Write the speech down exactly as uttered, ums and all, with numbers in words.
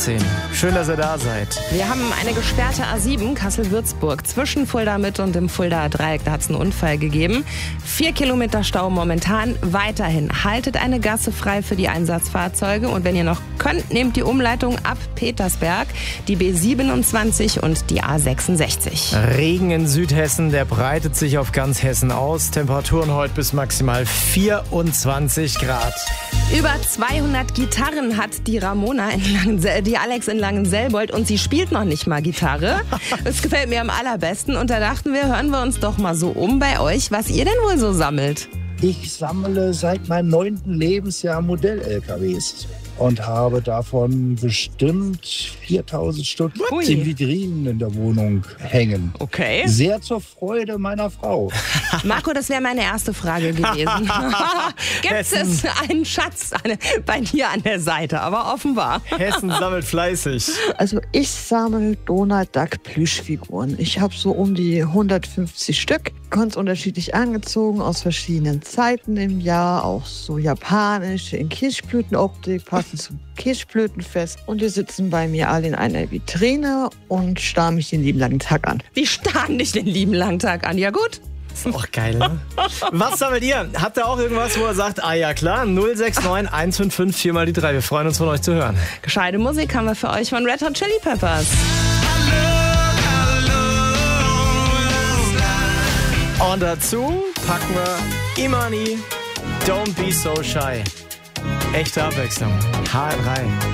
Schön, dass ihr da seid. Wir haben eine gesperrte A sieben Kassel-Würzburg zwischen Fulda Mitte und dem Fuldaer Dreieck. Da hat es einen Unfall gegeben. Vier Kilometer Stau momentan. Weiterhin haltet eine Gasse frei für die Einsatzfahrzeuge. Und wenn ihr noch könnt, nehmt die Umleitung ab Petersberg, die B siebenundzwanzig und die A sechsundsechzig. Regen in Südhessen, der breitet sich auf ganz Hessen aus. Temperaturen heute bis maximal vierundzwanzig Grad. Über zweihundert Gitarren hat die Ramona in Langensel- die Alex in Langenselbold, und sie spielt noch nicht mal Gitarre. Das gefällt mir am allerbesten, und da dachten wir, hören wir uns doch mal so um bei euch, was ihr denn wohl so sammelt. Ich sammle seit meinem neunten Lebensjahr Modell-L K Ws und habe davon bestimmt viertausend Stück Ui. in Vitrinen in der Wohnung hängen. Okay. Sehr zur Freude meiner Frau. Marco, das wäre meine erste Frage gewesen. Gibt es einen Schatz an, bei dir an der Seite? Aber offenbar. Hessen sammelt fleißig. Also ich sammle Donald Duck Plüschfiguren. Ich habe so um die hundertfünfzig Stück, ganz unterschiedlich angezogen, aus verschiedenen Zeiten im Jahr, auch so japanische in Kirschblütenoptik, passend zum Kirschblütenfest. Und die sitzen bei mir alle in einer Vitrine und starren mich den lieben langen Tag an. Die starren dich den lieben langen Tag an. Ja gut. Ist auch geil, ne? Was sammelt ihr? Habt ihr auch irgendwas, wo ihr sagt, ah ja klar, null sechs neun eins fünf fünf vier mal die drei. Wir freuen uns, von euch zu hören. Gescheite Musik haben wir für euch von Red Hot Chili Peppers. Und dazu packen wir Imani, Don't Be So Shy. Echte Abwechslung. H drei.